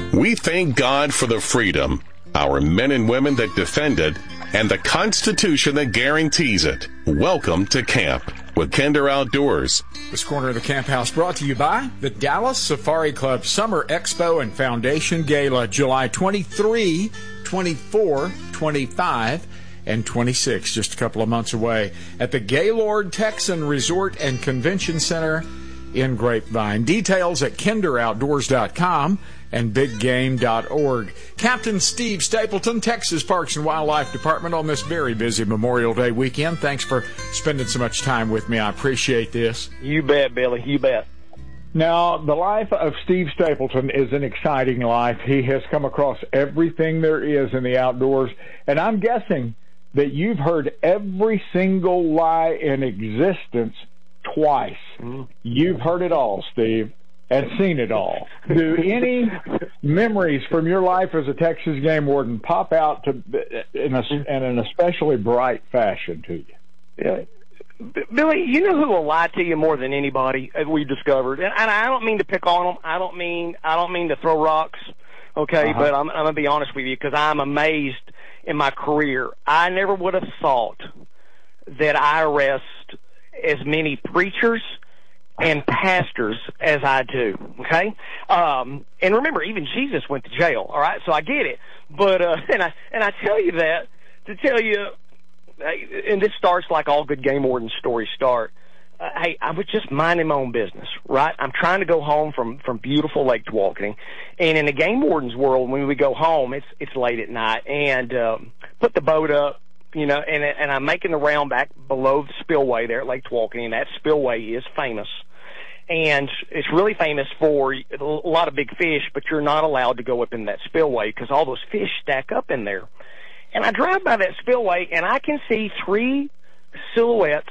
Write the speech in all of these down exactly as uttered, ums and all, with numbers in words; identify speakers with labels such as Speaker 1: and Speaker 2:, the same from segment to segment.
Speaker 1: We thank God for the freedom, our men and women that defend it, and the Constitution that guarantees it. Welcome to camp with Kinder Outdoors.
Speaker 2: This corner of the Camp House brought to you by the Dallas Safari Club Summer Expo and Foundation Gala, July twenty-third, twenty-fourth, twenty-fifth, and twenty-sixth, just a couple of months away, at the Gaylord Texan Resort and Convention Center in Grapevine. Details at kinder outdoors dot com and big game dot org. Captain Steve Stapleton, Texas Parks and Wildlife Department, on this very busy Memorial Day weekend. Thanks for spending so much time with me. I appreciate this.
Speaker 3: You bet, Billy. You bet.
Speaker 4: Now, the life of Steve Stapleton is an exciting life. He has come across everything there is in the outdoors, and I'm guessing that you've heard every single lie in existence twice. Mm-hmm. You've heard it all, Steve, and seen it all. Do any memories from your life as a Texas game warden pop out to in, a, in an especially bright fashion to you?
Speaker 3: Yeah. Billy, you know who will lie to you more than anybody, as we discovered, and I don't mean to pick on them. I don't mean I don't mean to throw rocks, okay? Uh-huh. But I'm, I'm gonna be honest with you, because I'm amazed in my career. I never would have thought that I arrest as many preachers and pastors as I do, okay? Um, and remember, even Jesus went to jail, all right? So I get it. But, uh, and I, and I tell you that to tell you, and this starts like all good game warden stories start. Uh, hey, I was just minding my own business, right? I'm trying to go home from, from beautiful Lake Tawalkany. And in the game warden's world, when we go home, it's, it's late at night, and, um, put the boat up, you know, and, and I'm making the round back below the spillway there at Lake Tawalkany, and that spillway is famous. And it's really famous for a lot of big fish, but you're not allowed to go up in that spillway because all those fish stack up in there. And I drive by that spillway, and I can see three silhouettes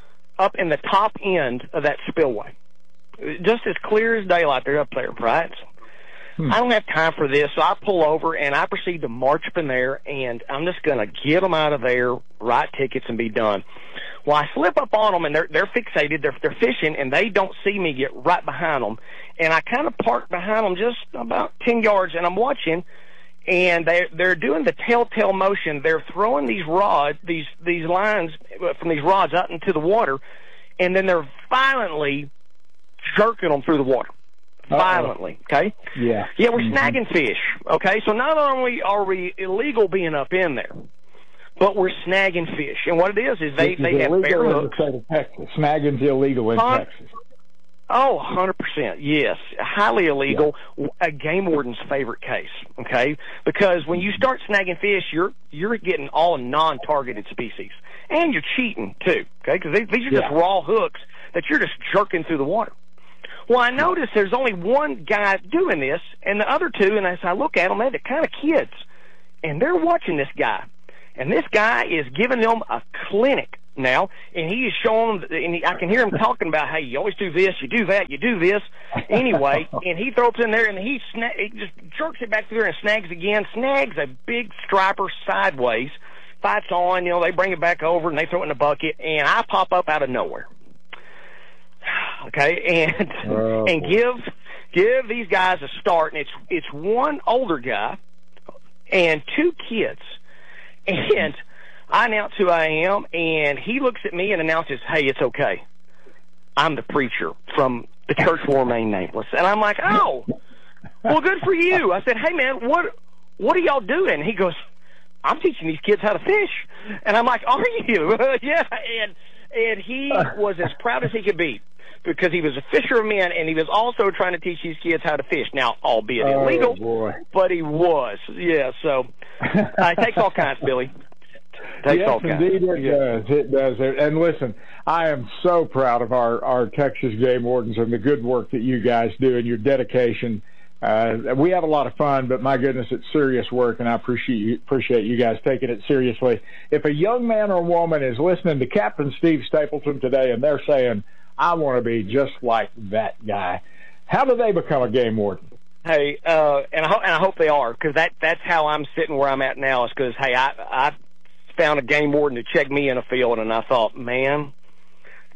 Speaker 3: up in the top end of that spillway. Just as clear as daylight, they're up there, right? Hmm. I don't have time for this, so I pull over, and I proceed to march up in there, and I'm just going to get them out of there, write tickets, and be done. Well, I slip up on them, and they're, they're fixated. They're, they're fishing, and they don't see me get right behind them. And I kind of park behind them just about ten yards, and I'm watching, and they're, they're doing the telltale motion. They're throwing these rods, these, these lines from these rods out into the water, and then they're violently jerking them through the water. Violently, okay?
Speaker 4: Yeah.
Speaker 3: Yeah, we're
Speaker 4: mm-hmm.
Speaker 3: snagging fish, okay? So not only are we illegal being up in there, but we're snagging fish. And what it is is they, they have bare hooks.
Speaker 4: In the state of Texas. Snagging's illegal in huh? Texas.
Speaker 3: Oh, one hundred percent, yes. Highly illegal. Yeah. A game warden's favorite case, okay? Because when you start snagging fish, you're you're getting all non-targeted species. And you're cheating, too, okay? Because these are just yeah. raw hooks that you're just jerking through the water. Well, I notice there's only one guy doing this, and the other two, and as I look at them, they're the kind of kids, and they're watching this guy. And this guy is giving them a clinic now, and he is showing them, and he, I can hear him talking about, hey, you always do this, you do that, you do this. Anyway, and he throws it in there, and he, sna- he just jerks it back through there and snags again, snags a big striper sideways, fights on, you know, they bring it back over, and they throw it in a bucket, and I pop up out of nowhere. Okay, and oh, and give give these guys a start, and it's it's one older guy and two kids, and I announce who I am, and he looks at me and announces, "Hey, it's okay. I'm the preacher from the church will remain nameless," and I'm like, "Oh, well, good for you." I said, "Hey, man, what what are y'all doing?" And he goes, "I'm teaching these kids how to fish," and I'm like, "Are you?" Yeah, and and he was as proud as he could be, because he was a fisherman, and he was also trying to teach these kids how to fish. Now, albeit
Speaker 4: oh,
Speaker 3: illegal,
Speaker 4: boy.
Speaker 3: but he was. Yeah, so uh, it takes all kinds, Billy. It takes
Speaker 4: yes,
Speaker 3: all kinds.
Speaker 4: indeed it
Speaker 3: yeah.
Speaker 4: does. It does. And listen, I am so proud of our, our Texas game wardens and the good work that you guys do and your dedication. Uh, we have a lot of fun, but my goodness, it's serious work, and I appreciate you, appreciate you guys taking it seriously. If a young man or woman is listening to Captain Steve Stapleton today and they're saying, I want to be just like that guy, how do they become a game warden?
Speaker 3: Hey, uh, and I, ho- and I hope they are, because that, that's how I'm sitting where I'm at now, is because, hey, I, I found a game warden to check me in a field, and I thought, man,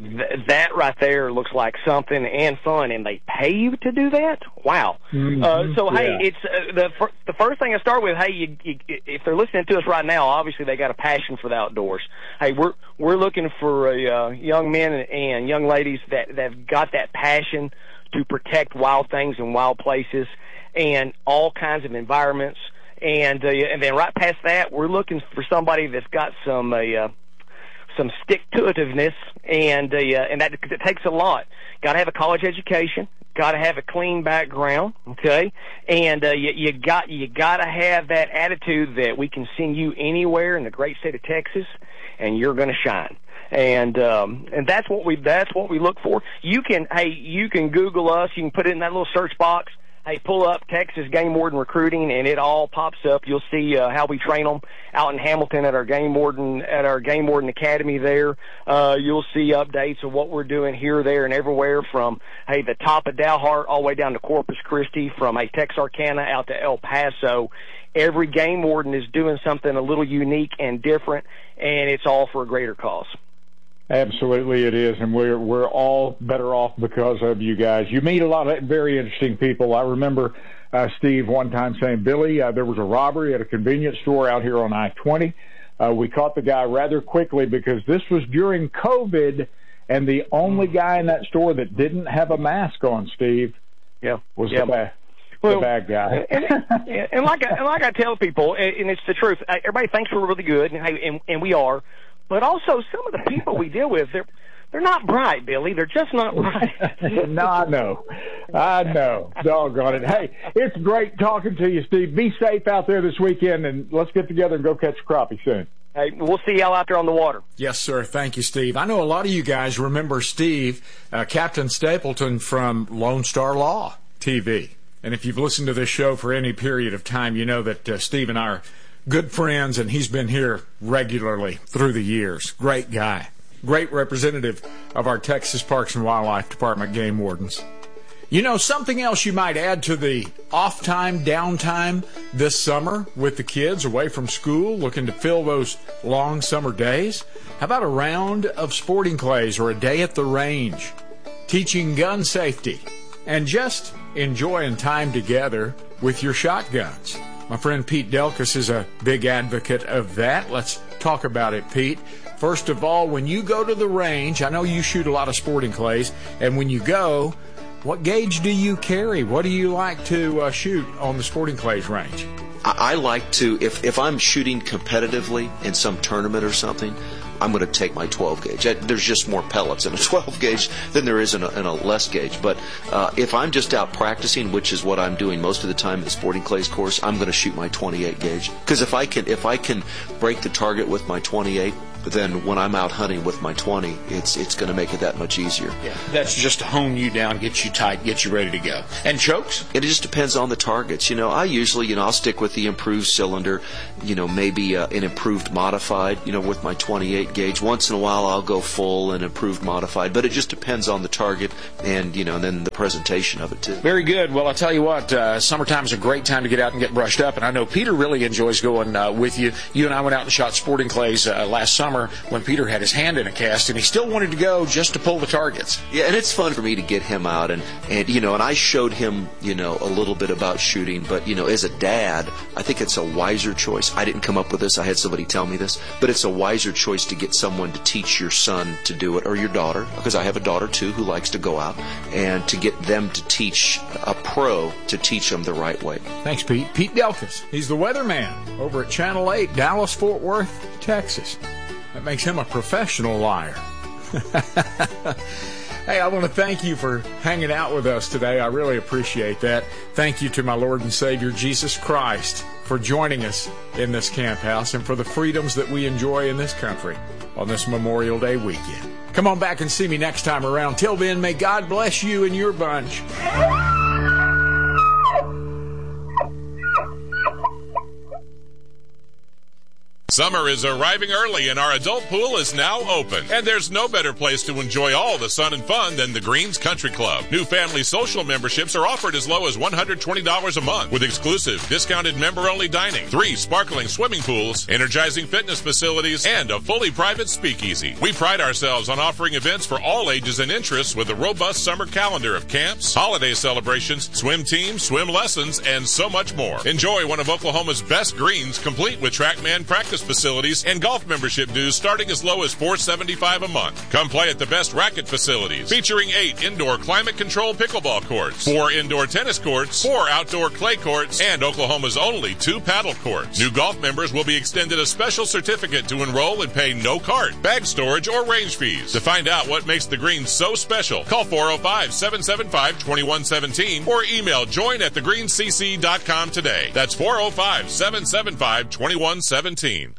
Speaker 3: th- that right there looks like something and fun, and they pay you to do that? Wow.
Speaker 4: Mm-hmm.
Speaker 3: Uh, so,
Speaker 4: yeah.
Speaker 3: hey, it's uh, the fir- the first thing I start with, hey, you, you, if they're listening to us right now, obviously they got a passion for the outdoors. Hey, we're we're looking for uh, young men and, and young ladies that, that have got that passion to protect wild things and wild places and all kinds of environments. And uh, and then right past that, we're looking for somebody that's got some uh, uh, some stick-to-itiveness, and uh, and that it takes a lot. Got to have a college education. Got to have a clean background. Okay, and uh, you, you got you got to have that attitude that we can send you anywhere in the great state of Texas, and you're going to shine. And um, and that's what we that's what we look for. You can hey you can Google us. You can put it in that little search box. Hey, pull up Texas Game Warden Recruiting, and it all pops up. You'll see uh, how we train them out in Hamilton at our Game Warden at our Game Warden Academy there. Uh, you'll see updates of what we're doing here, there, and everywhere from, hey, the top of Dalhart all the way down to Corpus Christi, from a Texarkana out to El Paso. Every game warden is doing something a little unique and different, and it's all for a greater cause.
Speaker 4: Absolutely, it is, and we're we're all better off because of you guys. You meet a lot of very interesting people. I remember uh, Steve one time saying, "Billy, uh, there was a robbery at a convenience store out here on I twenty. Uh, we caught the guy rather quickly because this was during COVID, and the only guy in that store that didn't have a mask on, Steve,
Speaker 3: yeah,
Speaker 4: was
Speaker 3: yeah.
Speaker 4: the bad."
Speaker 3: Well,
Speaker 4: the bad guy.
Speaker 3: and, and like I, and like I tell people, and it's the truth. Everybody thinks we're really good, and, and, and we are. But also, some of the people we deal with, they're they're not bright, Billy. They're just not bright.
Speaker 4: No, I know. I know. Doggone it. Hey, it's great talking to you, Steve. Be safe out there this weekend, and let's get together and go catch a crappie soon.
Speaker 3: Hey, we'll see y'all out there on the water.
Speaker 2: Yes, sir. Thank you, Steve. I know a lot of you guys remember Steve, uh, Captain Stapleton from Lone Star Law T V. And if you've listened to this show for any period of time, you know that uh, Steve and I are good friends, and he's been here regularly through the years. Great guy. Great representative of our Texas Parks and Wildlife Department game wardens. You know, something else you might add to the off time, downtime this summer with the kids away from school, looking to fill those long summer days? How about a round of sporting clays or a day at the range, teaching gun safety, and just enjoying time together with your shotguns? My friend Pete Delkus is a big advocate of that. Let's talk about it, Pete. First of all, when you go to the range, I know you shoot a lot of sporting clays, and when you go, what gauge do you carry? What do you like to uh, shoot on the sporting clays range?
Speaker 5: I, I like to, if, if I'm shooting competitively in some tournament or something, I'm going to take my twelve gauge. There's just more pellets in a twelve gauge than there is in a, in a less gauge. But uh, if I'm just out practicing, which is what I'm doing most of the time at the Sporting Clays course, I'm going to shoot my twenty-eight gauge. Because if I can, if I can break the target with my twenty-eight, then when I'm out hunting with my twenty, it's it's going to make it that much easier.
Speaker 6: Yeah, that's just to hone you down, get you tight, get you ready to go. And chokes?
Speaker 5: It just depends on the targets. You know, I usually, you know, I'll stick with the improved cylinder, you know, maybe uh, an improved modified, you know, with my twenty-eight gauge. Once in a while, I'll go full and improved modified, but it just depends on the target and, you know, and then the presentation of it, too.
Speaker 6: Very good. Well, I'll tell you what, uh, summertime is a great time to get out and get brushed up, and I know Peter really enjoys going uh, with you. You and I went out and shot sporting clays uh, last summer when Peter had his hand in a cast, and he still wanted to go just to pull the targets.
Speaker 5: Yeah, and it's fun for me to get him out, and, and you know, and I showed him, you know, a little bit about shooting, but, you know, as a dad, I think it's a wiser choice. I didn't come up with this. I had somebody tell me this, but it's a wiser choice to get someone to teach your son to do it, or your daughter, because I have a daughter, too, who likes to go out, and to get them to teach a pro to teach them the right way.
Speaker 2: Thanks, Pete. Pete Delkus. He's the weatherman over at Channel eight, Dallas, Fort Worth, Texas. That makes him a professional liar. Hey, I want to thank you for hanging out with us today. I really appreciate that. Thank you to my Lord and Savior, Jesus Christ, for joining us in this camp house and for the freedoms that we enjoy in this country on this Memorial Day weekend. Come on back and see me next time around. Till then, may God bless you and your bunch.
Speaker 7: Summer is arriving early and our adult pool is now open. And there's no better place to enjoy all the sun and fun than the Greens Country Club. New family social memberships are offered as low as one hundred twenty dollars a month with exclusive discounted member-only dining, three sparkling swimming pools, energizing fitness facilities, and a fully private speakeasy. We pride ourselves on offering events for all ages and interests with a robust summer calendar of camps, holiday celebrations, swim teams, swim lessons, and so much more. Enjoy one of Oklahoma's best greens, complete with TrackMan practice facilities and golf membership dues starting as low as four dollars and seventy-five cents a month. Come play at the best racket facilities, featuring eight indoor climate-controlled pickleball courts, four indoor tennis courts, four outdoor clay courts, and Oklahoma's only two paddle courts. New golf members will be extended a special certificate to enroll and pay no cart, bag storage, or range fees. To find out what makes the Greens so special, call four oh five, seven seven five, two one one seven or email join at the greens c c dot com today. That's four oh five, seven seven five, two one one seven.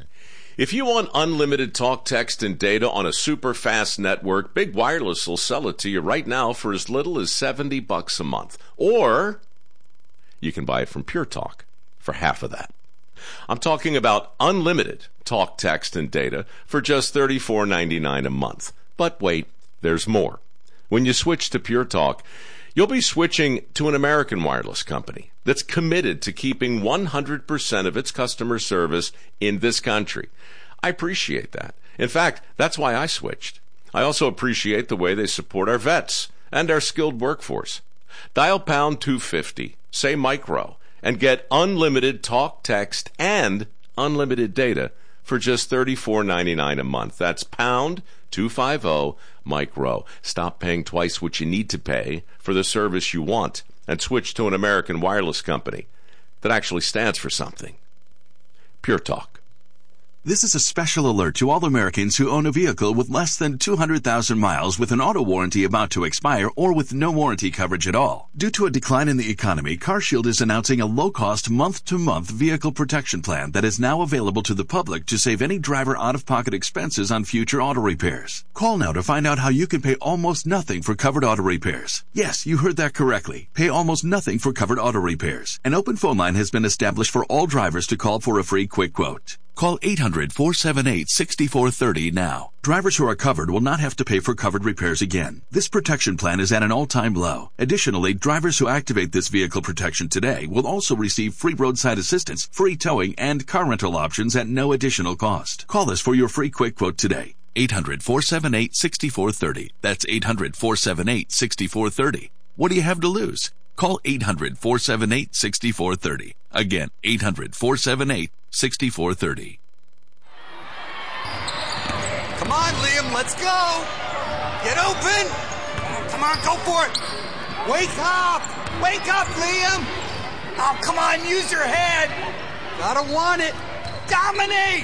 Speaker 1: If you want unlimited talk, text, and data on a super fast network, Big Wireless will sell it to you right now for as little as seventy bucks a month. Or you can buy it from Pure Talk for half of that. I'm talking about unlimited talk, text, and data for just thirty-four ninety-nine a month. But wait, there's more. When you switch to Pure Talk, you'll be switching to an American wireless company that's committed to keeping one hundred percent of its customer service in this country. I appreciate that. In fact, that's why I switched. I also appreciate the way they support our vets and our skilled workforce. Dial pound two fifty, say micro, and get unlimited talk, text, and unlimited data for just thirty-four ninety-nine a month. That's pound two fifty, micro. Stop paying twice what you need to pay for the service you want and switch to an American wireless company that actually stands for something. Pure Talk.
Speaker 8: This is a special alert to all Americans who own a vehicle with less than two hundred thousand miles with an auto warranty about to expire or with no warranty coverage at all. Due to a decline in the economy, CarShield is announcing a low-cost month-to-month vehicle protection plan that is now available to the public to save any driver out-of-pocket expenses on future auto repairs. Call now to find out how you can pay almost nothing for covered auto repairs. Yes, you heard that correctly. Pay almost nothing for covered auto repairs. An open phone line has been established for all drivers to call for a free quick quote. Call eight hundred, four seven eight, six four three zero now. Drivers who are covered will not have to pay for covered repairs again. This protection plan is at an all-time low. Additionally, drivers who activate this vehicle protection today will also receive free roadside assistance, free towing, and car rental options at no additional cost. Call us for your free quick quote today. eight hundred, four seven eight, six four three zero. That's eight hundred, four seven eight, six four three zero. What do you have to lose? Call eight hundred, four seven eight, six four three zero. Again, eight hundred, four seven eight, six four three zero.
Speaker 9: Come on, Liam, let's go. Get open. Come on, go for it. Wake up. Wake up, Liam. Oh, come on, use your head. Gotta want it. Dominate.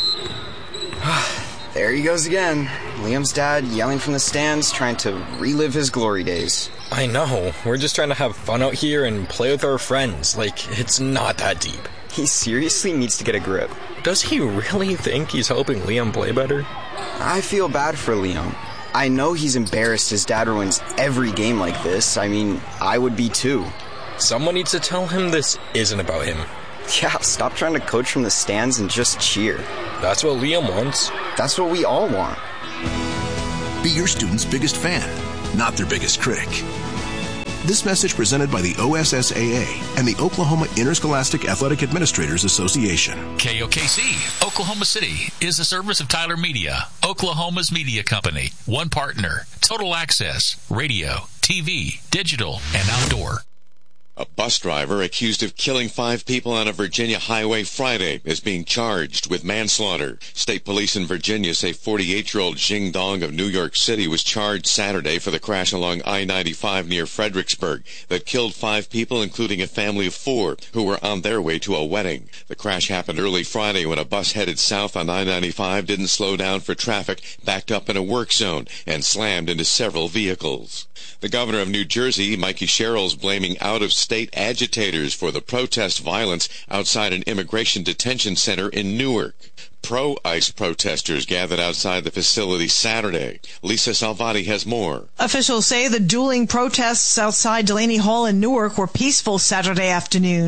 Speaker 10: There he goes again. Liam's dad yelling from the stands, trying to relive his glory days.
Speaker 11: I know. We're just trying to have fun out here and play with our friends. Like, it's not that deep.
Speaker 10: He seriously needs to get a grip.
Speaker 11: Does he really think he's helping Liam play better?
Speaker 10: I feel bad for Liam. I know he's embarrassed his dad ruins every game like this. I mean, I would be too.
Speaker 11: Someone needs to tell him this isn't about him.
Speaker 10: Yeah, stop trying to coach from the stands and just cheer.
Speaker 11: That's what Liam wants.
Speaker 10: That's what we all want.
Speaker 12: Be your student's biggest fan, not their biggest critic. This message presented by the O S S A A and the Oklahoma Interscholastic Athletic Administrators Association.
Speaker 13: K O K C, Oklahoma City, is the service of Tyler Media, Oklahoma's media company. One partner, total access, radio, T V, digital, and outdoor.
Speaker 14: A bus driver accused of killing five people on a Virginia highway Friday is being charged with manslaughter. State police in Virginia say forty-eight-year-old Jing Dong of New York City was charged Saturday for the crash along I ninety-five near Fredericksburg that killed five people, including a family of four who were on their way to a wedding. The crash happened early Friday when a bus headed south on I ninety-five didn't slow down for traffic, backed up in a work zone, and slammed into several vehicles. The governor of New Jersey, Mikey Sherrill, is blaming out-of-state agitators for the protest violence outside an immigration detention center in Newark. Pro-ICE protesters gathered outside the facility Saturday. Lisa Salvati has more.
Speaker 15: Officials say the dueling protests outside Delaney Hall in Newark were peaceful Saturday afternoon.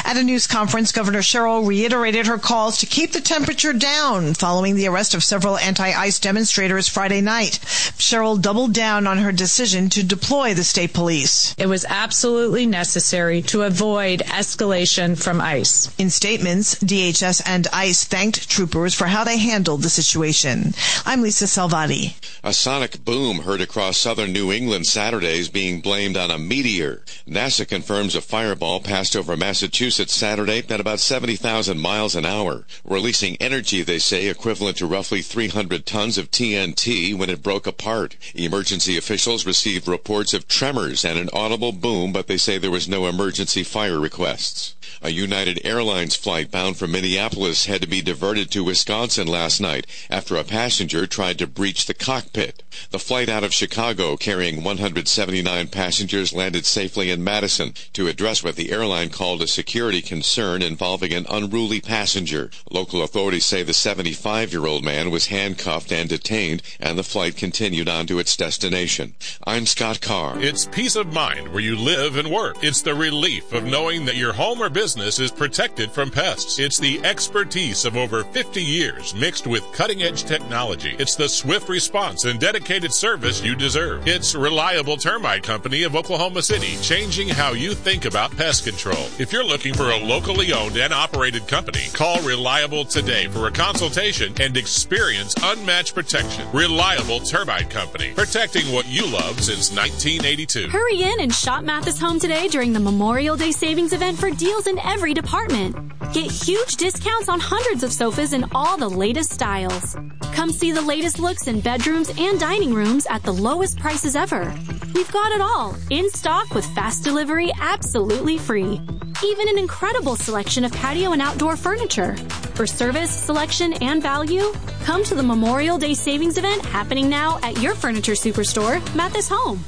Speaker 15: At a news conference, Governor Sherrill reiterated her calls to keep the temperature down following the arrest of several anti-ICE demonstrators Friday night. Sherrill doubled down on her decision to deploy the state police.
Speaker 16: It was absolutely necessary to avoid escalation from ICE.
Speaker 15: In statements, D H S and ICE thanked troopers for how they handled the situation. I'm Lisa Salvati.
Speaker 14: A sonic boom heard across southern New England Saturday is being blamed on a meteor. NASA confirms a fireball passed over Massachusetts Saturday at about seventy thousand miles an hour, releasing energy, they say, equivalent to roughly three hundred tons of T N T when it broke apart. Emergency officials received reports of tremors and an audible boom, but they say there was no emergency fire requests. A United Airlines flight bound from Minneapolis had to be diverted to Wisconsin last night after a passenger tried to breach the cockpit. The flight out of Chicago carrying one hundred seventy-nine passengers landed safely in Madison to address what the airline called a security concern involving an unruly passenger. Local authorities say the seventy-five-year-old man was handcuffed and detained, and the flight continued on to its destination. I'm Scott Carr.
Speaker 7: It's peace of mind where you live and work. It's the relief of knowing that your home or business is protected from pests. It's the expertise of over fifty years mixed with cutting-edge technology. It's the swift response and dedicated service you deserve. It's Reliable Termite Company of Oklahoma City, changing how you think about pest control. If you're looking for a locally owned and operated company, call Reliable today for a consultation and experience unmatched protection. Reliable Termite Company, protecting what you love since nineteen eighty-two.
Speaker 17: Hurry in and shop Mathis Home today during the Memorial Day savings event for deals in every department. Get huge discounts on hundreds of sofas in all the latest styles. Come see the latest looks in bedrooms and dining rooms at the lowest prices ever. We've got it all in stock with fast delivery absolutely free. Even an incredible selection of patio and outdoor furniture. For service, selection, and value, come to the Memorial Day savings event happening now at your furniture superstore, Mathis Home.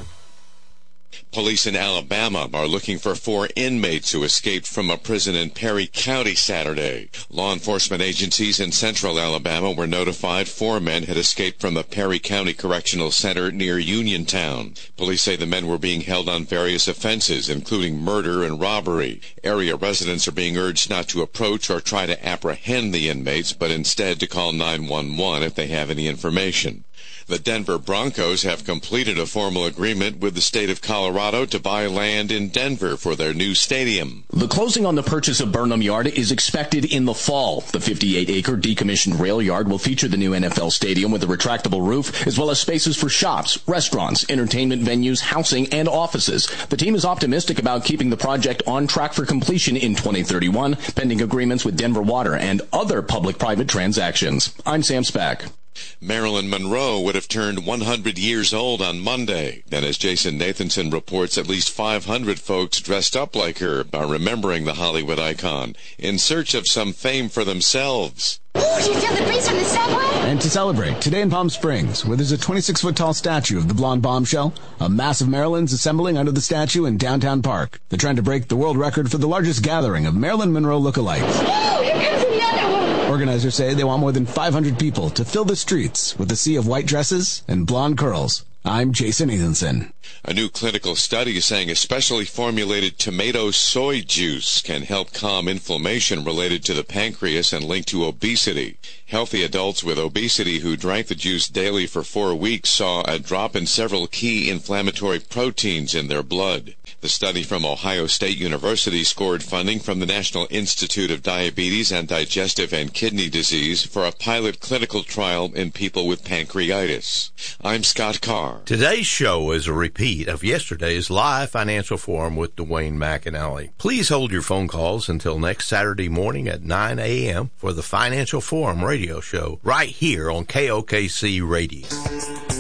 Speaker 14: Police in Alabama are looking for four inmates who escaped from a prison in Perry County Saturday. Law enforcement agencies in central Alabama were notified four men had escaped from the Perry County Correctional Center near Uniontown. Police say the men were being held on various offenses, including murder and robbery. Area residents are being urged not to approach or try to apprehend the inmates, but instead to call nine one one if they have any information. The Denver Broncos have completed a formal agreement with the state of Colorado to buy land in Denver for their new stadium.
Speaker 18: The closing on the purchase of Burnham Yard is expected in the fall. The fifty-eight acre decommissioned rail yard will feature the new N F L stadium with a retractable roof, as well as spaces for shops, restaurants, entertainment venues, housing, and offices. The team is optimistic about keeping the project on track for completion in twenty thirty-one, pending agreements with Denver Water and other public-private transactions. I'm Sam Spack.
Speaker 14: Marilyn Monroe would have turned one hundred years old on Monday. And as Jason Nathanson reports, at least five hundred folks dressed up like her are remembering the Hollywood icon in search of some fame for themselves.
Speaker 19: Ooh, do you feel the breeze from the subway?
Speaker 20: And to celebrate, today in Palm Springs, where there's a twenty-six foot tall statue of the blonde bombshell, a mass of Marilyns assembling under the statue in downtown Park. They're trying to break the world record for the largest gathering of Marilyn Monroe lookalikes.
Speaker 19: Ooh, here comes the other one!
Speaker 20: Organizers say they want more than five hundred people to fill the streets with a sea of white dresses and blonde curls. I'm Jason Nathanson.
Speaker 14: A new clinical study is saying a specially formulated tomato soy juice can help calm inflammation related to the pancreas and linked to obesity. Healthy adults with obesity who drank the juice daily for four weeks saw a drop in several key inflammatory proteins in their blood. The study from Ohio State University scored funding from the National Institute of Diabetes and Digestive and Kidney Disease for a pilot clinical trial in people with pancreatitis. I'm Scott Carr.
Speaker 21: Today's show is a repeat of yesterday's live financial forum with Dwayne McAnally. Please hold your phone calls until next Saturday morning at nine a.m. for the Financial Forum radio show right here on K O K C Radio.